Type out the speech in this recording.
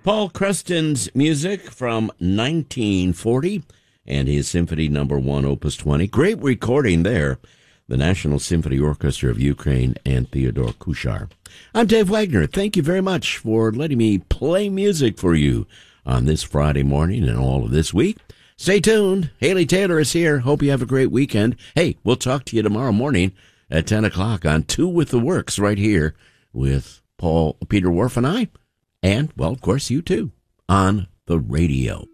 Paul Creston's music from 1940 and his Symphony Number 1, Opus 20. Great recording there. The National Symphony Orchestra of Ukraine and Theodore Kuchar. I'm Dave Wagner. Thank you very much for letting me play music for you on this Friday morning and all of this week. Stay tuned. Haley Taylor is here. Hope you have a great weekend. Hey, we'll talk to you tomorrow morning at 10 o'clock on Two with the Works right here with Peter Whorf and I. And, well, of course, you too on the radio.